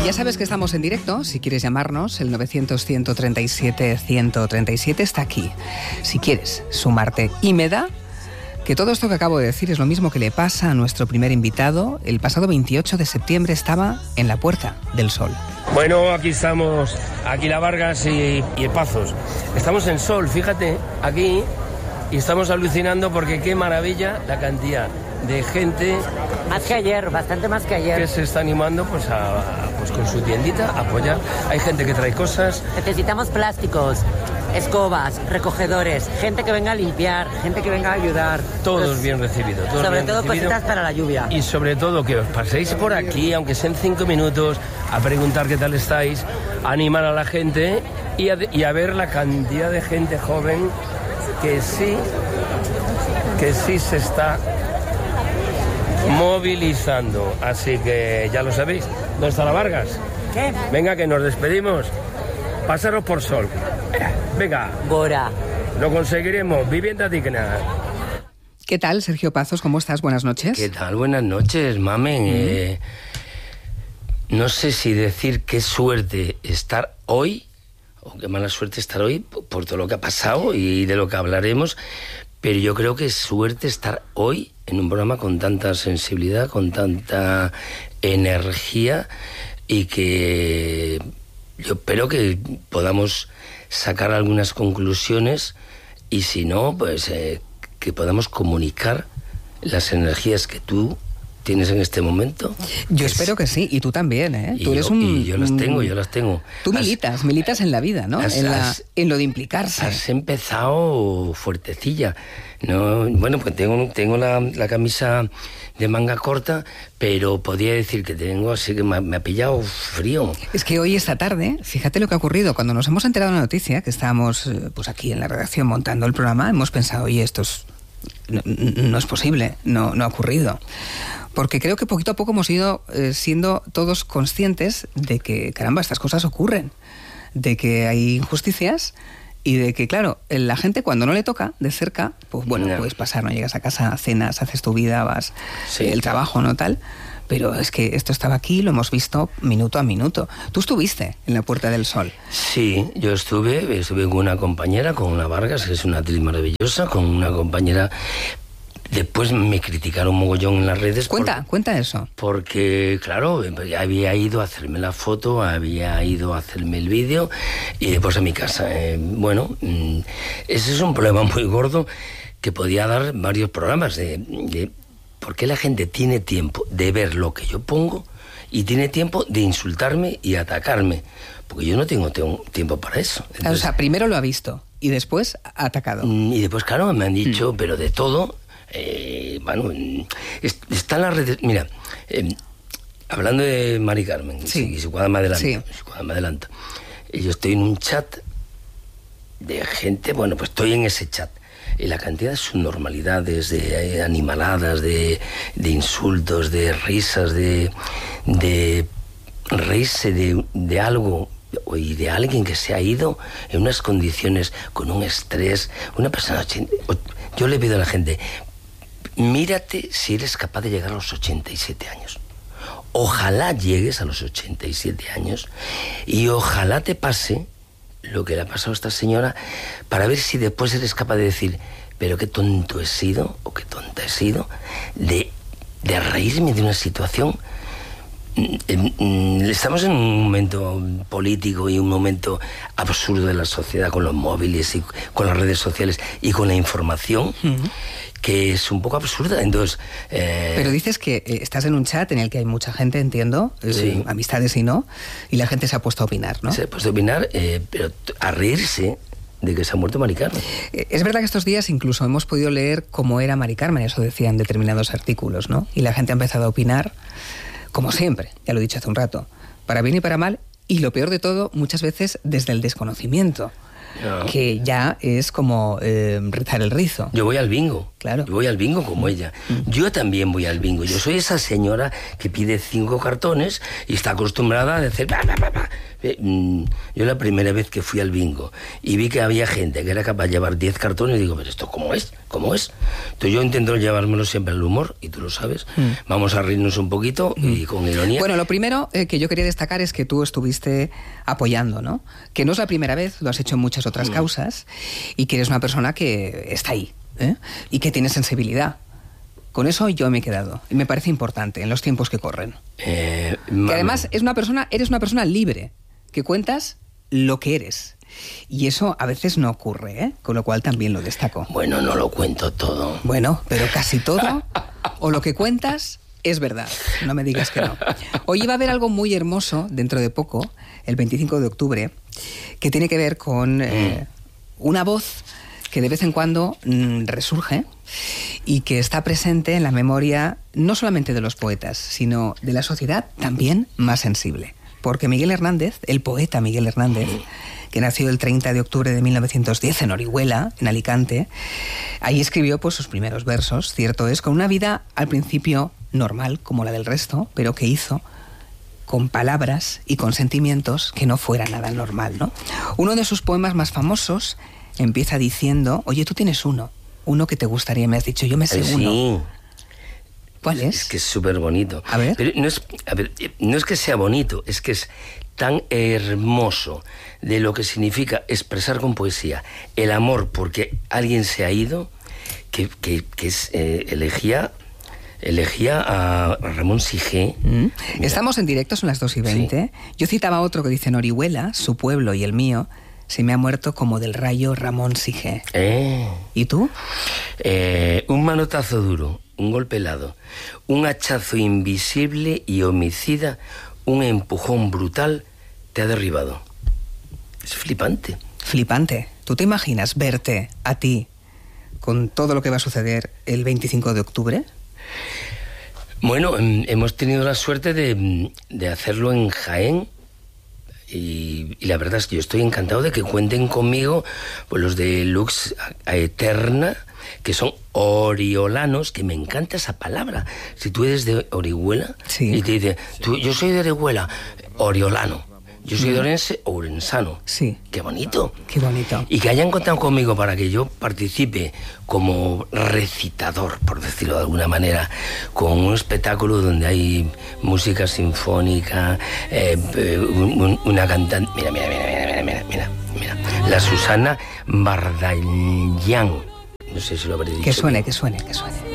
Ya sabes que estamos en directo. Si quieres llamarnos, el 900-137-137 está aquí. Si quieres sumarte. Y me da que todo esto que acabo de decir es lo mismo que le pasa a nuestro primer invitado. El pasado 28 de septiembre estaba en la Puerta del Sol. Bueno, aquí estamos, aquí la Vargas y el Pazos. Estamos en Sol, fíjate, aquí, y estamos alucinando porque qué maravilla la cantidad de gente. Más que ayer, bastante más que ayer. Que se está animando pues con su tiendita a apoyar. Hay gente que trae cosas. Necesitamos plásticos, escobas, recogedores, gente que venga a limpiar, gente que venga a ayudar. Todos bien recibidos. Sobre todo cositas para la lluvia. Y sobre todo que os paséis por aquí, aunque sean 5 minutos, a preguntar qué tal estáis, a animar a la gente y a ver la cantidad de gente joven que sí se está movilizando. Así que ya lo sabéis. ¿Dónde está la Vargas? ¿Qué? Venga, que nos despedimos. Pasaros por Sol. Venga. Gora. Lo conseguiremos. Vivienda digna. ¿Qué tal, Sergio Pazos? ¿Cómo estás? Buenas noches. ¿Qué tal? Buenas noches, mamen. No sé si decir qué suerte estar hoy, o qué mala suerte estar hoy, por todo lo que ha pasado y de lo que hablaremos, pero yo creo que es suerte estar hoy en un programa con tanta sensibilidad, con tanta energía, y que yo espero que podamos sacar algunas conclusiones, y si no, pues que podamos comunicar las energías que tú tienes en este momento. Yo espero que sí, y tú también, ¿eh? Yo las tengo. Tú militas en la vida, ¿no? En lo de implicarse. Has empezado fuertecilla. No, bueno, pues tengo la camisa de manga corta, pero podría decir que tengo, así que me ha pillado frío. Es que hoy, esta tarde, fíjate lo que ha ocurrido. Cuando nos hemos enterado de la noticia, que estábamos pues aquí en la redacción montando el programa, hemos pensado, oye, esto no es posible, no ha ocurrido. Porque creo que poquito a poco hemos ido siendo todos conscientes de que, caramba, estas cosas ocurren, de que hay injusticias y de que, claro, la gente cuando no le toca de cerca, pues bueno, puedes pasar, no llegas a casa, cenas, haces tu vida, vas, el trabajo, no tal, pero es que esto estaba aquí, lo hemos visto minuto a minuto. Tú estuviste en la Puerta del Sol. Sí, yo estuve con una compañera, con una Vargas, que es una actriz maravillosa, con una compañera. Después me criticaron mogollón en las redes. Cuenta eso. Porque, claro, había ido a hacerme la foto, había ido a hacerme el vídeo y después a mi casa. Bueno, ese es un problema muy gordo que podía dar varios programas de por qué la gente tiene tiempo de ver lo que yo pongo y tiene tiempo de insultarme y atacarme. Porque yo no tengo tiempo para eso. Entonces, o sea, primero lo ha visto y después ha atacado. Y después, claro, me han dicho, pero de todo. Bueno, está en las redes. Mira, hablando de Mari Carmen, y su cuadra me adelanta. Yo estoy en un chat de gente, bueno, pues estoy en ese chat. Y la cantidad de subnormalidades, de animaladas, de insultos, de risas, de reírse de algo y de alguien que se ha ido en unas condiciones, con un estrés, una persona. Yo le pido a la gente, mírate si eres capaz de llegar a los 87 años. Ojalá llegues a los 87 años y ojalá te pase lo que le ha pasado a esta señora, para ver si después eres capaz de decir, pero qué tonto he sido, o qué tonta he sido, de reírme de una situación. Estamos en un momento político y un momento absurdo de la sociedad, con los móviles y con las redes sociales y con la información, que es un poco absurda. Entonces, pero dices que estás en un chat en el que hay mucha gente, entiendo, amistades y no, y la gente se ha puesto a opinar, ¿no? Se ha puesto a opinar, pero a reírse de que se ha muerto Mari Carmen. Es verdad que estos días incluso hemos podido leer cómo era Mari Carmen, eso decían determinados artículos, ¿no? Y la gente ha empezado a opinar, como siempre, ya lo he dicho hace un rato, para bien y para mal, y lo peor de todo, muchas veces desde el desconocimiento. que ya es como rizar el rizo. Yo voy al bingo. Claro. Yo voy al bingo como ella. Yo también voy al bingo. Yo soy esa señora que pide 5 cartones y está acostumbrada a decir... Yo la primera vez que fui al bingo y vi que había gente que era capaz de llevar 10 cartones, digo, pero ¿esto cómo es? ¿Cómo es? Entonces yo intento llevármelo siempre al humor, y tú lo sabes. Vamos a reírnos un poquito y con ironía. Bueno, lo primero que yo quería destacar es que tú estuviste apoyando, ¿no? Que no es la primera vez, lo has hecho en muchas otras causas, y que eres una persona que está ahí, y que tiene sensibilidad. Con eso yo me he quedado. Y me parece importante en los tiempos que corren. Que además eres una persona libre, que cuentas lo que eres. Y eso a veces no ocurre, con lo cual también lo destaco. Bueno, no lo cuento todo. Bueno, pero casi todo, o lo que cuentas, es verdad. No me digas que no. Hoy va a haber algo muy hermoso dentro de poco, el 25 de octubre, que tiene que ver con una voz que de vez en cuando resurge y que está presente en la memoria no solamente de los poetas, sino de la sociedad también más sensible. Porque Miguel Hernández, el poeta Miguel Hernández, que nació el 30 de octubre de 1910 en Orihuela, en Alicante, ahí escribió pues sus primeros versos, cierto es, con una vida al principio normal, como la del resto, pero que hizo con palabras y con sentimientos que no fuera nada normal, ¿no? Uno de sus poemas más famosos empieza diciendo, oye, tú tienes uno que te gustaría, me has dicho, yo me sé uno. Sí. ¿Cuál es? Es que es súper bonito. A ver. Pero no es que sea bonito, es que es tan hermoso de lo que significa expresar con poesía el amor porque alguien se ha ido, que elegía a Ramón Sige. Estamos en directo, son las 2:20. Sí. Yo citaba otro que dice, en Orihuela, su pueblo y el mío, se me ha muerto como del rayo Ramón Sige. ¿Y tú? Un manotazo duro, un golpe helado, un hachazo invisible y homicida, un empujón brutal te ha derribado. Es flipante. Flipante. ¿Tú te imaginas verte a ti con todo lo que va a suceder el 25 de octubre? Bueno, hemos tenido la suerte de hacerlo en Jaén. Y la verdad es que yo estoy encantado de que cuenten conmigo pues los de Lux Aeterna, que son oriolanos, que me encanta esa palabra. Si tú eres de Orihuela, sí, y te dice, yo soy de Orihuela, oriolano. Yo soy de Orense, orensano. Sí. Qué bonito. Qué bonito. Y que hayan contado conmigo para que yo participe como recitador, por decirlo de alguna manera, con un espectáculo donde hay música sinfónica, una cantante... Mira. La Susana Bardallán. No sé si lo habré dicho. Que suene.